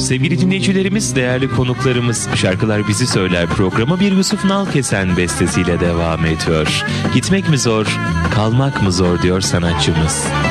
Sevgili dinleyicilerimiz, değerli konuklarımız, Şarkılar Bizi Söyler programı bir Yusuf Nalkesen bestesiyle devam ediyor. Gitmek mi zor, kalmak mı zor diyor sanatçımız.